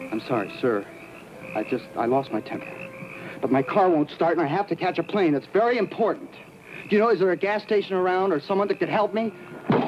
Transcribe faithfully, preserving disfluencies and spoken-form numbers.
I'm sorry, sir. I just, I lost my temper. But my car won't start, and I have to catch a plane. It's very important. Do you know, is there a gas station around or someone that could help me?